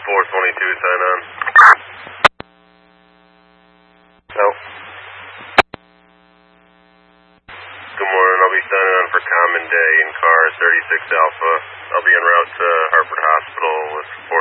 422, sign on. No. Good morning, I'll be signing on for Common Day in car 36 Alpha. I'll be en route to Hartford Hospital with